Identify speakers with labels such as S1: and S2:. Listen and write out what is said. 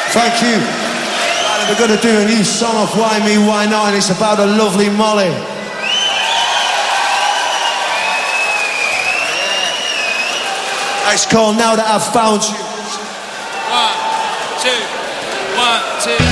S1: Thank you. Right, we're going to do a new song of Why Me, Why Not, and it's about a lovely Molly. It's called Now That I've Found You.
S2: 1, 2, 1, 2.